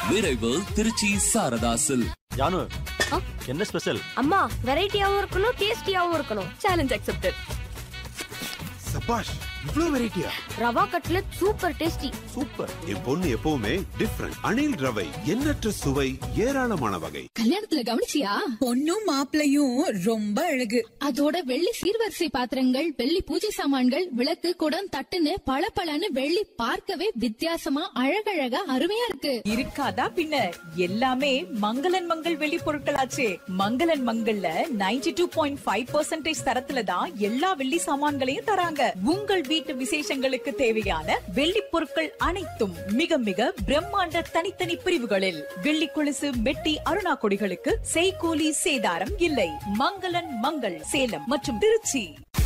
விரைவு திருச்சி சாரதாசில். ஜானு, என்ன ஸ்பெஷல்? அம்மா வெரைட்டியாவும் இருக்கணும், டேஸ்டியாவும் இருக்கணும். Challenge accepted. சபாஷ், இவ்ளோ வெரைட்டியா? Rava cutlet super tasty. Super. என் பொண்ணு எப்பவுமே டிஃபரண்ட். அணில் ரவை, எண்ணற்ற சுவை, ஏராளமான வகை. கல்யாணத்துல கவனிச்சியா? பொண்ணும் மாப்பிளையும் ரொம்ப அழகு. அதோட வெள்ளி சீர்வரிசை பாத்திரங்கள், வெள்ளி பூஜை சாமான்கள், விளக்கு, குடம், தட்டுன்னு பளபளன்னு வெள்ளி பார்க்கவே வித்தியாசமா அழகழகா அருமையா இருக்கு. இருக்காதா பின்ன? எல்லாமே மங்களன் மங்கள் வெள்ளி பொருட்களாச்சே. மங்களன் மங்கள்ல 92.5% தரத்துல தான் எல்லா வெள்ளி சாமான்களையும் தராங்க. உங்கள் வீட்டு விசேஷங்களுக்கு தேவையான வெள்ளி பொருட்கள் அனைத்தும் மிக மிக பிரம்மாண்ட தனித்தனி பிரிவுகளில். வெள்ளி கொலுசு, மெட்டி, அருணா கொடிகளுக்கு செய்கூலி சேதாரம் இல்லை. மங்களன் மங்கள் சேலம் மற்றும் திருச்சி.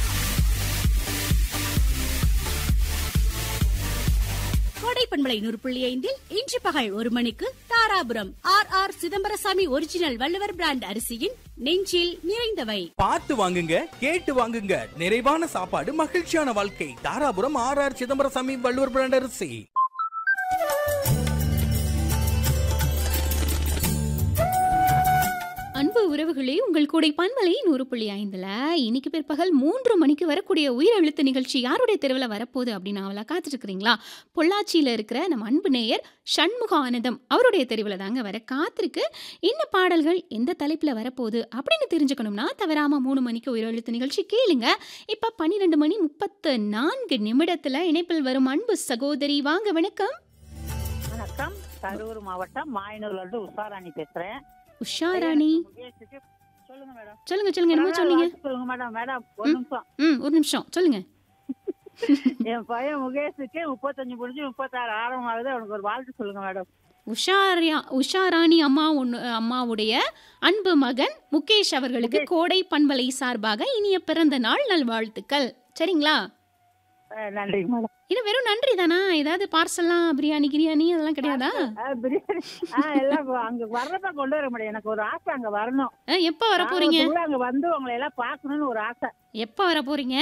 கோடைப்பண்பலை 100.5 இன்று பகல் 1 மணிக்கு Dharapuram R Chidambarasamy original Valluvar brand அரிசியின் நெஞ்சில் நிறைந்தவை. பார்த்து வாங்குங்க, கேட்டு வாங்குங்க. நிறைவான சாப்பாடு, மகிழ்ச்சியான வாழ்க்கை. தாராபுரம் ஆர் சிதம்பரசாமி வள்ளுவர் பிராண்ட் அரிசி. அன்பு உறவுகளே, உங்கள் கூடை பண்பலை 100.5 இன்னைக்கு பிற்பகல் 3 மணிக்கு வரக்கூடிய உயிர் எழுத்து நிகழ்ச்சி யாருடைய தெருவில் வரப்போகுது அப்படின்னு அவளா காத்துட்டு இருக்கிறீங்களா? பொள்ளாச்சியில் இருக்கிற நம்ம அன்பு நேயர் சண்முக ஆனந்தம் அவருடைய தெருவில் தாங்க வர காத்திருக்கு. என்ன பாடல்கள் எந்த தலைப்பில் வரப்போகுது அப்படின்னு தெரிஞ்சுக்கணும்னா தவறாம 3 மணிக்கு உயிர் எழுத்து நிகழ்ச்சி கேளுங்க. இப்போ 12:34 இணைப்பில் வரும் அன்பு சகோதரி. வாங்க, வணக்கம். வணக்கம். கரூர் மாவட்டம் மாயனூர்ல உஷாராணி பேசுறேன். உஷாராணி, சொல்லுங்க மேடம். சொல்லுங்க என்னமோ சொன்னீங்க. சொல்லுங்க மேடம். ஒரு நிமிஷம். ஒரு நிமிஷம் சொல்லுங்க. என் பையன் முகேஷுக்கு 35 முடிஞ்சு 36 ஆரம்பமாகுது. அவனுக்கு ஒரு வாழ்த்து சொல்லுங்க மேடம். உஷாராணி அம்மாவுடைய அன்பு மகன் முகேஷ் அவர்களுக்கு கோடை பண்பலை சார்பாக இனிய பிறந்த நாள் நல்வாழ்த்துக்கள். சரிங்களா? நன்றி மேடம். இன்னும் வெறும் நன்றி தானா? ஏதாவது பார்சல்லாம், பிரியாணி கிரியாணி அதெல்லாம் கிடையாதா? பிரியாணி எல்லாம் அங்க வர்றப்ப கொண்டு வர முடியும். எனக்கு ஒரு ஆசை அங்க வரணும். எப்ப வர போறீங்க? அங்க வந்து உங்களை எல்லாம் பாக்கணும்னு ஒரு ஆசை. எப்ப வர போறீங்க?